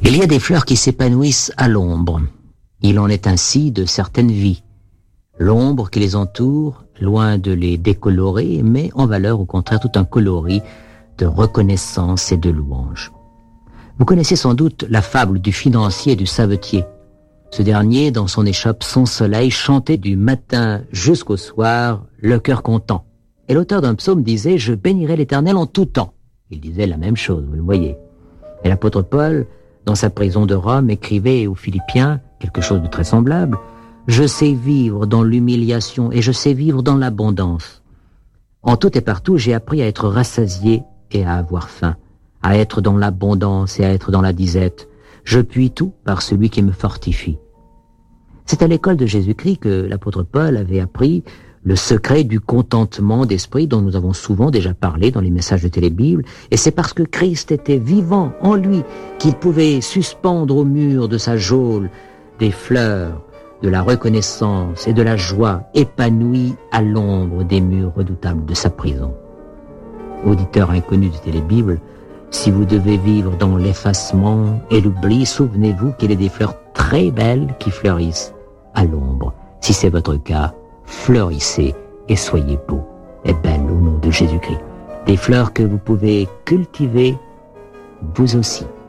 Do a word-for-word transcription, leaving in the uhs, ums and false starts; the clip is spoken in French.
Il y a des fleurs qui s'épanouissent à l'ombre. Il en est ainsi de certaines vies. L'ombre qui les entoure, loin de les décolorer, met en valeur au contraire tout un coloris de reconnaissance et de louange. Vous connaissez sans doute la fable du financier et du savetier. Ce dernier, dans son échoppe sans soleil, chantait du matin jusqu'au soir, le cœur content. Et l'auteur d'un psaume disait « Je bénirai l'Éternel en tout temps ». Il disait la même chose, vous le voyez. Et l'apôtre Paul, dans sa prison de Rome, écrivait aux Philippiens quelque chose de très semblable. « Je sais vivre dans l'humiliation et je sais vivre dans l'abondance. En tout et partout, j'ai appris à être rassasié et à avoir faim, à être dans l'abondance et à être dans la disette. Je puis tout par celui qui me fortifie. » C'est à l'école de Jésus-Christ que l'apôtre Paul avait appris le secret du contentement d'esprit dont nous avons souvent déjà parlé dans les messages de Télébible, et c'est parce que Christ était vivant en lui qu'il pouvait suspendre au mur de sa geôle des fleurs de la reconnaissance et de la joie épanouies à l'ombre des murs redoutables de sa prison. Auditeur inconnu de Télébible, si vous devez vivre dans l'effacement et l'oubli, souvenez-vous qu'il y a des fleurs très belles qui fleurissent à l'ombre. Si c'est votre cas, fleurissez et soyez beaux et belles au nom de Jésus-Christ. Des fleurs que vous pouvez cultiver vous aussi.